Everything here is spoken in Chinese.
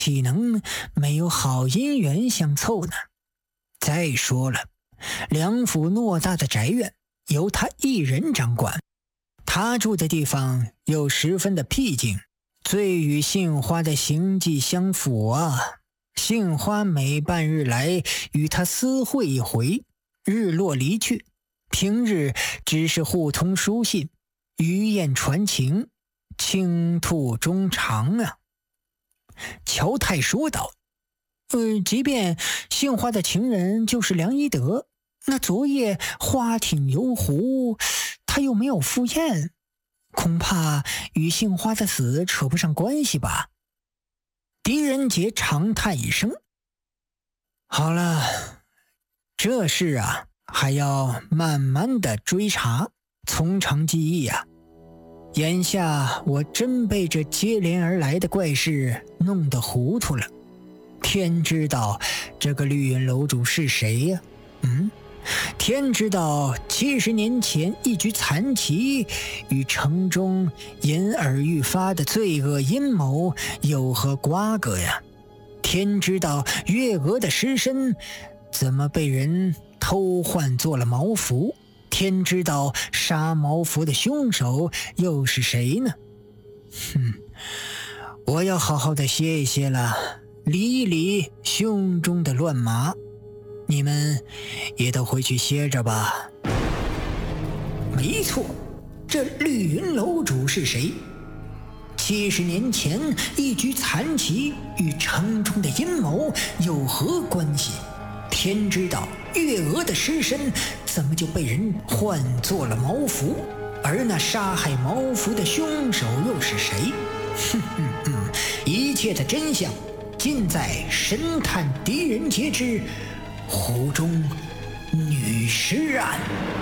岂能没有好姻缘相凑呢？再说了，梁府偌大的宅院由他一人掌管，他住的地方又十分的僻静，最与杏花的行迹相符啊。杏花每半日来与他私会一回，日落离去，平日只是互通书信，余雁传情，倾吐衷肠啊。乔太说道，即便杏花的情人就是梁一德，那昨夜花艇游湖，他又没有赴宴，恐怕与杏花的死扯不上关系吧。狄仁杰长叹一声，好了，这事啊还要慢慢的追查，从长计议啊。眼下我真被这接连而来的怪事弄得糊涂了。天知道这个绿云楼主是谁呀？天知道70年前一局残棋与城中因而愈发的罪恶阴谋有何瓜葛呀？天知道月娥的尸身怎么被人偷换做了毛服？天知道杀毛服的凶手又是谁呢？我要好好的歇一歇了，理一理胸中的乱麻。你们也都回去歇着吧。没错，这绿云楼主是谁？70年前一局残棋与城中的阴谋有何关系？天知道月娥的尸身怎么就被人换做了毛服？而那杀害毛服的凶手又是谁？一切的真相尽在神探狄仁杰之湖中女尸案。